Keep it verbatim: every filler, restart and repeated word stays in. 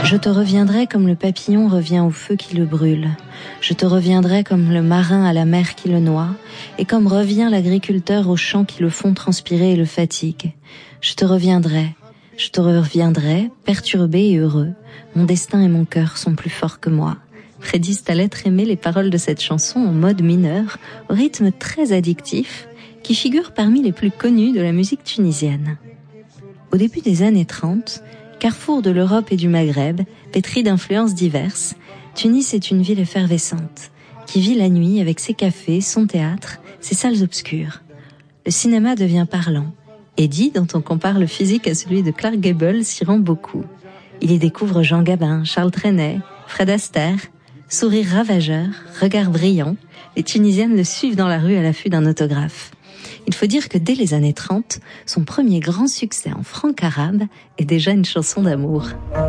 Je te reviendrai comme le papillon revient au feu qui le brûle. Je te reviendrai comme le marin à la mer qui le noie, et comme revient l'agriculteur aux champs qui le font transpirer et le fatiguent. Je te reviendrai, je te reviendrai, perturbé et heureux. Mon destin et mon cœur sont plus forts que moi. Prédisent à l'être aimé les paroles de cette chanson en mode mineur, au rythme très addictif, qui figure parmi les plus connus de la musique tunisienne. Au début des années trente, carrefour de l'Europe et du Maghreb, pétri d'influences diverses, Tunis est une ville effervescente, qui vit la nuit avec ses cafés, son théâtre, ses salles obscures. Le cinéma devient parlant. Eddie, dont on compare le physique à celui de Clark Gable, s'y rend beaucoup. Il y découvre Jean Gabin, Charles Trenet, Fred Astaire. Sourire ravageur, regard brillant, les Tunisiennes le suivent dans la rue à l'affût d'un autographe. Il faut dire que dès les années trente, son premier grand succès en franc arabe est déjà une chanson d'amour.